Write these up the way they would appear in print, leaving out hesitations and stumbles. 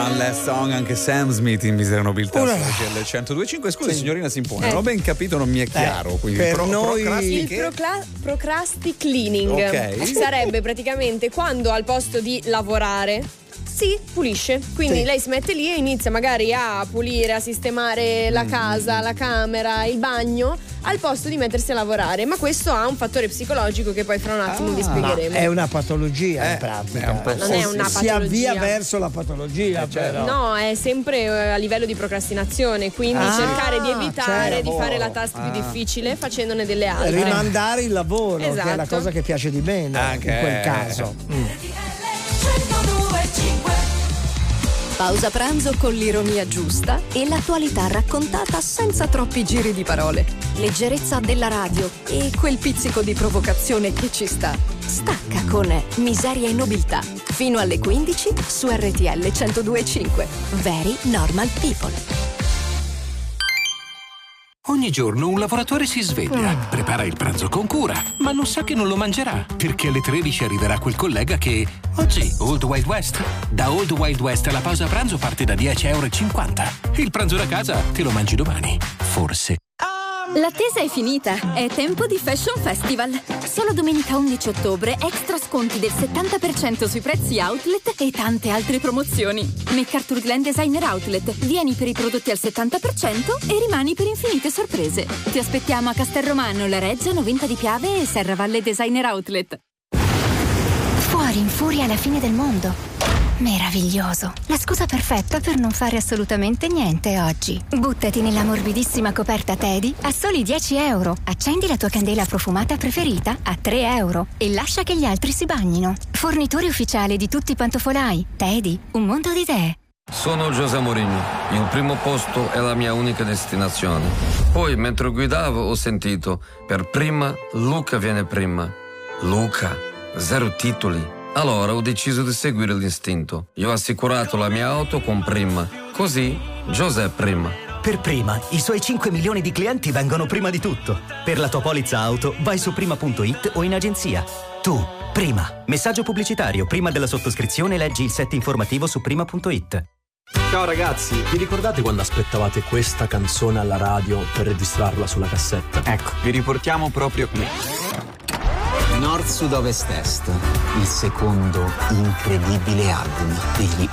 One Last Song, anche Sam Smith in Misera Nobiltà su RTL 102.5. Scusi, signorina Simpone, non ho ben capito, non mi è chiaro. Quindi per noi il procrasti cleaning sarebbe praticamente quando al posto di lavorare si pulisce, quindi lei si mette lì e inizia magari a pulire, a sistemare la casa, la camera, il bagno, al posto di mettersi a lavorare. Ma questo ha un fattore psicologico che poi fra un attimo vi spiegheremo. È una patologia in pratica. Non è una patologia. Si avvia verso la patologia, però. No, è sempre a livello di procrastinazione, quindi cercare di evitare di fare la task più difficile facendone delle altre. Rimandare il lavoro, che è la cosa che piace di meno in quel caso. Pausa pranzo con l'ironia giusta e l'attualità raccontata senza troppi giri di parole. Leggerezza della radio e quel pizzico di provocazione che ci sta. Stacca con Miseria e Nobiltà. Fino alle 15 su RTL 102.5. Very Normal People. Ogni giorno un lavoratore si sveglia, prepara il pranzo con cura, ma non sa che non lo mangerà, perché alle 13 arriverà quel collega che... Oggi, Old Wild West. Da Old Wild West la pausa pranzo parte da €10,50. Il pranzo da casa te lo mangi domani. Forse. L'attesa è finita, è tempo di Fashion Festival. Solo domenica 11 ottobre extra sconti del 70% sui prezzi outlet e tante altre promozioni. MacArthur Glen Designer Outlet. Vieni per i prodotti al 70% e rimani per infinite sorprese. Ti aspettiamo a Castelromano, La Reggia, Novinta di Piave e Serravalle Designer Outlet. Fuori in furia alla fine del mondo. Meraviglioso. La scusa perfetta per non fare assolutamente niente oggi. Buttati nella morbidissima coperta Teddy a soli €10. Accendi la tua candela profumata preferita a €3 e lascia che gli altri si bagnino. Fornitore ufficiale di tutti i pantofolai. Teddy, un mondo di idee. Sono José Mourinho. Il primo posto è la mia unica destinazione. Poi, mentre guidavo, ho sentito: per prima, Luca viene prima. Luca, 0 titoli. Allora ho deciso di seguire l'istinto. Io ho assicurato la mia auto con Prima. Così, José prima. Per Prima, i suoi 5 milioni di clienti vengono prima di tutto. Per la tua polizza auto, vai su prima.it o in agenzia. Tu, Prima. Messaggio pubblicitario. Prima della sottoscrizione leggi il set informativo su prima.it. Ciao ragazzi, vi ricordate quando aspettavate questa canzone alla radio per registrarla sulla cassetta? Ecco, vi riportiamo proprio qui. Nord, Sud, Ovest, Est, il secondo incredibile album degli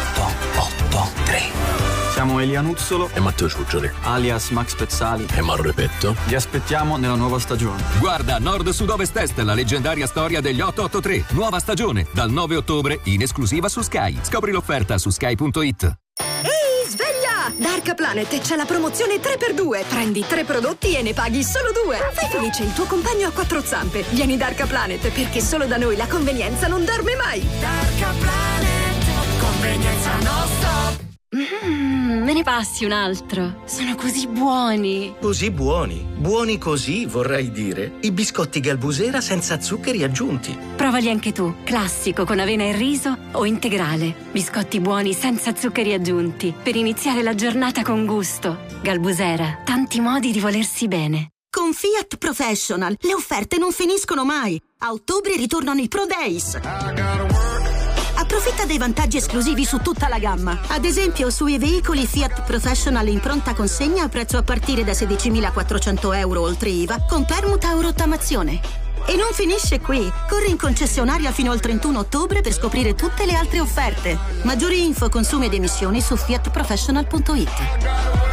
883. Siamo Elia Nuzzolo e Matteo Ciuccioli, alias Max Pezzali e Mauro Repetto. Vi aspettiamo nella nuova stagione. Guarda Nord, Sud, Ovest, Est, la leggendaria storia degli 883. Nuova stagione, dal 9 ottobre, in esclusiva su Sky. Scopri l'offerta su sky.it. Ehi, sveglia! Da Arca Planet c'è la promozione 3x2. Prendi 3 prodotti e ne paghi solo 2. Fai felice il tuo compagno a 4 zampe. Vieni da Arca Planet, perché solo da noi la convenienza non dorme mai. Da Arca Planet, convenienza non stop. Me ne passi un altro. Sono così buoni. Così buoni? Buoni così, vorrei dire. I biscotti Galbusera senza zuccheri aggiunti. Provali anche tu. Classico con avena e riso o integrale. Biscotti buoni senza zuccheri aggiunti. Per iniziare la giornata con gusto. Galbusera. Tanti modi di volersi bene. Con Fiat Professional le offerte non finiscono mai. A ottobre ritornano i Pro Days. Approfitta dei vantaggi esclusivi su tutta la gamma. Ad esempio, sui veicoli Fiat Professional in pronta consegna a prezzo a partire da €16.400 oltre IVA, con permuta o rottamazione. E non finisce qui. Corri in concessionaria fino al 31 ottobre per scoprire tutte le altre offerte. Maggiori info, consumi ed emissioni su fiatprofessional.it.